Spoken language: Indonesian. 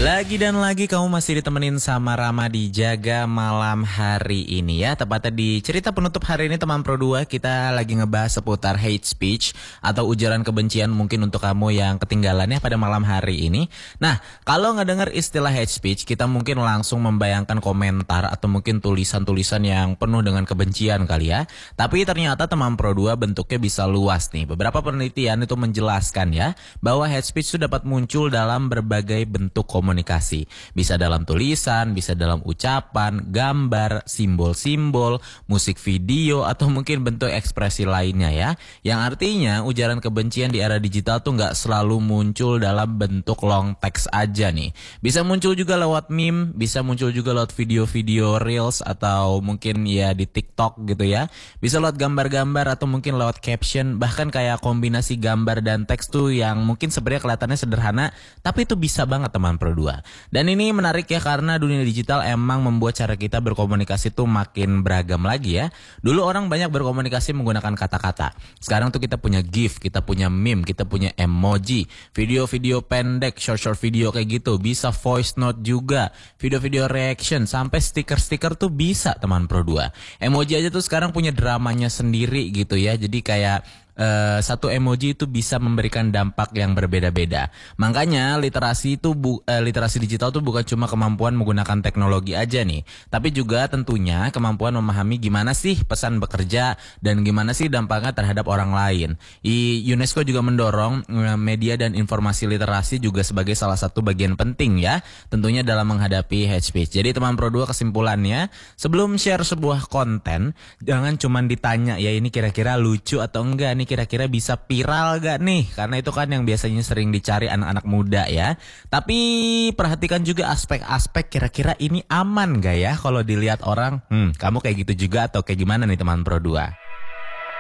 Lagi dan lagi kamu masih ditemenin sama Rama di Jaga Malam hari ini ya. Tepatnya di cerita penutup hari ini teman Pro 2 kita lagi ngebahas seputar hate speech atau ujaran kebencian mungkin untuk kamu yang ketinggalannya pada malam hari ini. Nah, kalau ngedenger istilah hate speech kita mungkin langsung membayangkan komentar atau mungkin tulisan-tulisan yang penuh dengan kebencian kali ya. Tapi ternyata teman Pro 2 bentuknya bisa luas nih. Beberapa penelitian itu menjelaskan ya bahwa hate speech itu dapat muncul dalam berbagai bentuk komunikasi. Bisa dalam tulisan, bisa dalam ucapan, gambar, simbol-simbol, musik video, atau mungkin bentuk ekspresi lainnya ya. Yang artinya ujaran kebencian di era digital tuh nggak selalu muncul dalam bentuk long text aja nih. Bisa muncul juga lewat meme, bisa muncul juga lewat video-video reels atau mungkin ya di TikTok gitu ya. Bisa lewat gambar-gambar atau mungkin lewat caption, bahkan kayak kombinasi gambar dan teks tuh yang mungkin sebenarnya kelihatannya sederhana, tapi itu bisa banget teman Pro 2. Dan ini menarik ya karena dunia digital emang membuat cara kita berkomunikasi tuh makin beragam lagi ya. Dulu orang banyak berkomunikasi menggunakan kata-kata. Sekarang tuh kita punya GIF, kita punya meme, kita punya emoji, video-video pendek, short video kayak gitu. Bisa voice note juga, video-video reaction, sampai stiker-stiker tuh bisa teman Pro 2. Emoji aja tuh sekarang punya dramanya sendiri gitu ya. Jadi kayak satu emoji itu bisa memberikan dampak yang berbeda-beda. Makanya literasi digital itu bukan cuma kemampuan menggunakan teknologi aja nih, tapi juga tentunya kemampuan memahami gimana sih pesan bekerja dan gimana sih dampaknya terhadap orang lain. UNESCO juga mendorong media dan informasi literasi juga sebagai salah satu bagian penting ya, tentunya dalam menghadapi hate speech. Jadi teman Pro 2 kesimpulannya, sebelum share sebuah konten, jangan cuma ditanya ya ini kira-kira lucu atau enggak nih, kira-kira bisa viral gak nih? Karena itu kan yang biasanya sering dicari anak-anak muda ya. Tapi perhatikan juga aspek-aspek kira-kira ini aman gak ya kalau dilihat orang. Kamu kayak gitu juga atau kayak gimana nih teman Pro 2?